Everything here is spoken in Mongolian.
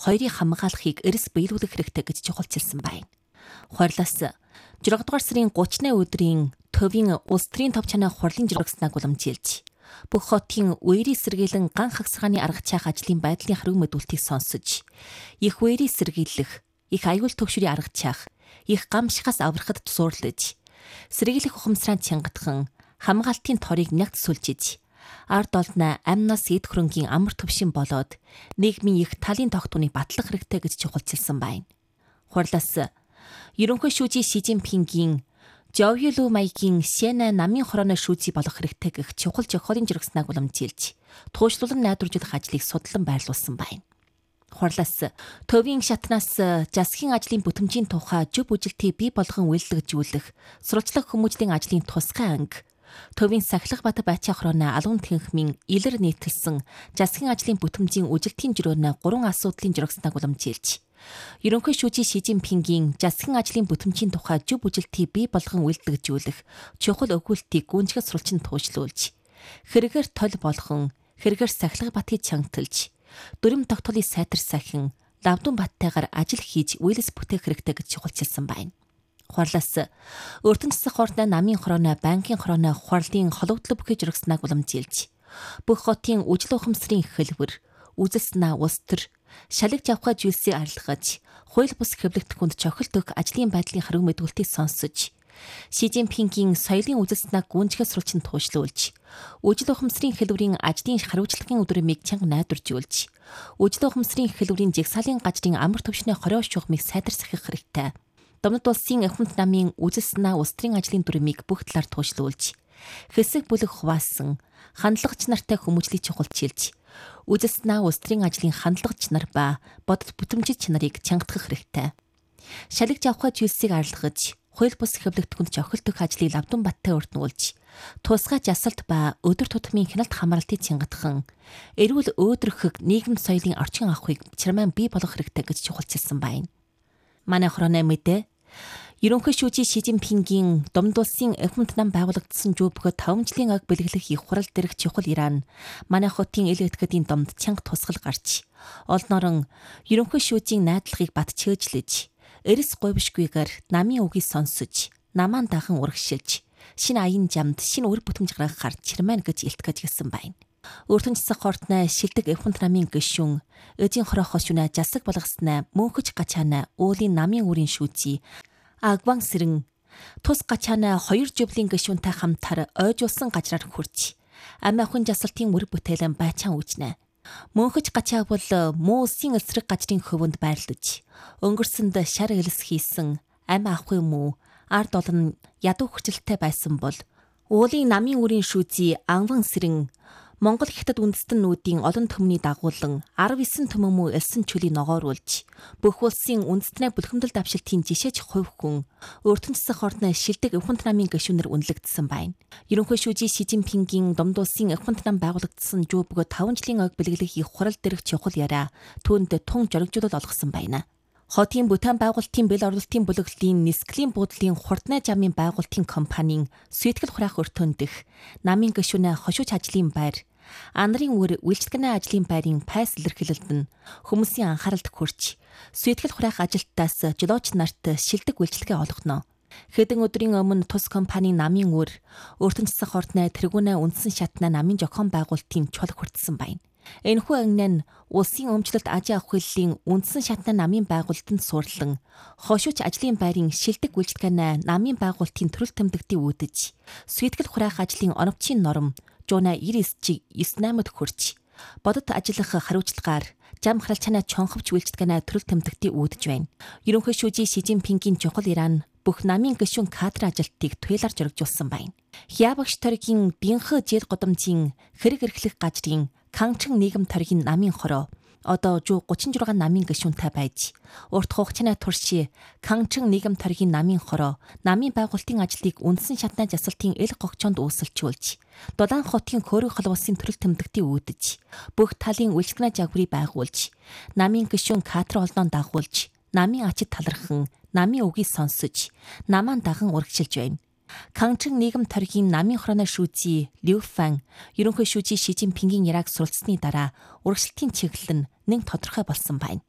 хоёрыг хамгаалахыг эрс биелүүлэх хэрэгтэй гэж чухалчилсан байна. Хурлаас 6 дугаар сарын 30-ны өдрийн төвийн улс төрийн тов чанаа хурлын журагснаг уламжилж бүх хотын үерийн сэргийлэн ган хагсгааны аргачаах ажлын байдлын хариу мэдүүлтийг сонсож, их үерийн сэргийлэх, их аюул төвшрийн аргачаах, их гамшихаас аврахад тусуурлаж, сэргийлэх ухамсараа чангатхан, хамгаалтын торыг нягт сүлжиж, ард олноо амнаас эд хөрөнгийн амар төвшин болоод нийгмийн их талын тогтооныг батлах хэрэгтэй гэж чухалчилсан байна. Хурлаас ерөнхий шүүжийн Ши Жинпингийн Жовьюлу маягийн Сена намын хорооны шүүжий болох хэрэгтэй гэх чухал зохиолын журагснаг уламжилж, туушруулан найдваржуулах ажлыг судлан байрлуулсан байна. Хурлаас төвийн шатнаас засгийн ажлын бүтэмжийн тухай зөв үжилтийг бий болгон үйлдвэрлэж, сурвалжлах хүмүүжлийн ажлын тусгай анги, төвийн сахилах бат байцаа хорооны алуун тэнхмийн илэр нийтэлсэн засгийн ажлын бүтэмжийн үжилтийн журөөний 3 асуудлын журагснаг уламжилж, ерөнхий шүүжийн Ши Жинпингийн засгийн ажлын бүтэмжийн тухай зөв үжилтийг бий болгон үйлдвэрлэж, чухал өгүүлтийг гүнзгий сурвалжин туушлуулж, хэрэгээр тол болгон, хэрэгээр сахилах батыг чангаталж, дүрм тогтоолыг сайтарсахин, лавдун баттайгаар ажил хийж үйлс бүтээх хэрэгтэй гэж чухалчилсан байна. Хурлаас өртөн засаг хоорны намын хорооны банкын хорооны хурлын холовдлог бүхий журагснаг уламжилж, бүх хотын үжил ухамсарын хэлбэр, үзэл санаа улс төр, шалгаж авах зүйлсийг арилгаж, хууль бус хэвлэгдэхүнд чохилт өгөх ажлын байдлын хариу мэдүүлтийг сонсож, Ши Жинпингийн соёлын үзэл санааг гүнзгий сурвалжин туушлуулж, үжил ухамсарын хэлбэрийн ажлын хариуцлагын өдрөмийг чанга найдваржуулж, үжил ухамсарын хэлбэрийн жигсаалын гажрын амар төвшний хорио шугамыг сайтарсахих хэрэгтэй. Домнод улсын эхмэнт намын үзэл санаа улс төрийн ажлын дүрмийг бүх талаар туушлуулж, хэсэг бүлэг хуваасан, хандлагч нартай хүмүүжлийг чухалчилж, үзэл санаа улс төрийн ажлын хандлагч нар ба бодит бүтэмжит чанарыг чангатгах хэрэгтэй. Шалгаж авах зүйлсийг арилгаж, хууль бус хэвлэгдэхүнд чохилт өгөх ажлыг лавдун баттай өртнүүлж, тусгай жасалт ба өдөр тутмын хяналт хамгаалтыг чангатхан, эрүүл өөдрөхөг нийгэм соёлын орчин авахыг чармайн бий болгох хэрэгтэй гэж чухалчилсан байна. Манай хорооны мэдээ ерөнхий шүүжийн Ши Жинпингийн Домд улсын эхмэнт нам байгуулагдсан жүүбгөд 5 жилийн ог бэлгэлэх их хурал дээрх чухал Иран манай хотын ил этгэдийн домд чанга тусгал гарч, олноорон ерөнхий шүүжийн найдлагыг бат чөөжлөж, эрс говьшгүйгээр намын үгийг сонсож, намаан дахан урагшилж, шинэ аян жамд шинэ үр бүтэмж гаргахаар чирмэн гэж илтгэж гисэн байна. Өртөн засаг хоортны шилдэг эхмэнт намын гишүүн, эдийн хорохоос юна засаг болгоснаа мөнхөж гачаана уулын намын үрийн шүүжий Агван сэрэн тус гачаана 2 жөвлийн гишүүнтэй хамтар ойжуулсан гажраар хурж, ам ахын жасалтын үр бүтээлэн байцаан үүжнэ. Мөнхөж гачаа бол муу улсын эсрэг гажрын хөвөнд байрлаж, өнгөрсөнд шар элс хийсэн ам ахын муу ард олон ядуу хүчилтэй байсан бол уулын намын үрийн шүүжий Агван сэрэн Монгол хятад үндэстэн нүүдийн олон төмний дагуулан 19 төмөн муу элсэн чөлийг ногооруулж, бүх улсын үндэстнээ бүлхэмдэл давшилтын жишээч хувь хүн өртөн засаг хоортны шилдэг эхмэнт намын гишүүнээр үнэлэгдсэн байна. Ерөнхий шүүжийн Ши Жинпингийн Домд улсын эхмэнт нам байгуулагдсан жүүбгөд 5 жилийн ог бэлгэлэх их хурал дээрх чухал яриа түүнд тун жорогжуулалт олгосон байна. Хотын бүтээн байгуулалтын бэл орлолтын бүлэглэлийн нисглийн буудлын хурдны жамын байгуулалтын компанийн сүйтгэл хураах өртөөнд дэх намын гишүүнээ хошууч ажлын байр, анарын үр үйлчлэгний ажлын байрын пайс илэрхийлэлд нь хүмүүсийн анхааралд хүрч, сүйтгэл хураах ажилтнаас жолооч нарт шилдэг үйлчлэгээ олгоно. Хэдэн өдрийн өмнө тус компанийн намын үр өртөн засаг хоортны тэргүүнээ үндсэн шатна намын зохион байгуулалтын чулга хүртсэн байна. Энэхүү агнаа нь улсын өмчлөлт ажийн авах хэллийн үндсэн шатны намын байгуулалтанд суурлан, хошууч ажлын байрын шилдэг үйлчлэгээ намын байгуулалтын төрөл тэмдэгтийг үүдэж, сүйтгэл хураах ажлын оновчийн норм жууна 99-ийг 98-д хүрч, бодит ажиллах хариуцлагаар жам харалчаана чонховч үйлчлэгээ төрөл тэмдэгтийг үүдэж байна. Ерөнхий шүүжийн Ши Жинпингийн чухал Иран бүх намын гишүүн кадр ажилтныг туйлаар жорогжуулсан байна. Хябагч торгийн бинхэ жил годомжийн хэрэг эрхлэх гажрын Канчин нийгэм торгийн намын хороо одоо 36 намын гишүүнтэй байж, урт хугацааны турши Канчин нийгэм торгийн намын хороо намын байгуулалтын ажлыг үндсэн шатны жасалтын ил гогчонд үүсэлжүүлж, Дулаан хотын хөөрөг холбоосын төрөл тэмдэгтийг үүдэж, бүх талын үйлчлэгний загварыг байгуулж, намын гишүүн кадр олноо дагуулж, намын ачид талархан, намын үгийг сонсож, намаан даган урагшилж байна. Канчин нийгэм торгийн намын хорооны шүүжий Лю Фан ерөнхий шүүжийн Ши Жинпингийн яриаг суралцсны дараа урагшилтын чиглэл нь нэг тодорхой болсон байна.